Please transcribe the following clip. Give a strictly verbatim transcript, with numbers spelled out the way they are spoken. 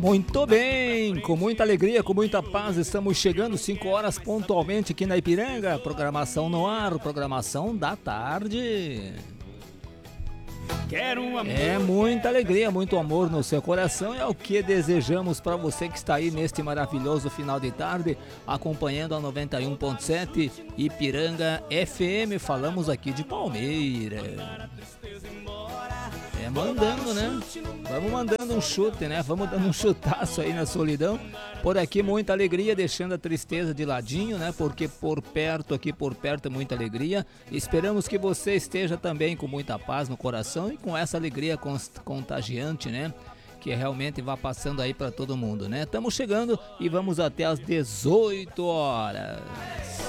Muito bem, com muita alegria, com muita paz, estamos chegando cinco horas pontualmente aqui na Ipiranga. Programação no ar, programação da tarde. Quero um amor. É muita alegria, muito amor no seu coração. É o que desejamos para você que está aí neste maravilhoso final de tarde, acompanhando a noventa e um ponto sete Ipiranga F M. Falamos aqui de Palmeiras. É mandando, né? Vamos mandando um chute, né? Vamos dando um chutaço aí na solidão. Por aqui muita alegria, deixando a tristeza de ladinho, né? Porque por perto, aqui por perto é muita alegria. Esperamos que você esteja também com muita paz no coração e com essa alegria contagiante, né? Que realmente vá passando aí para todo mundo, né? Estamos chegando e vamos até às dezoito horas.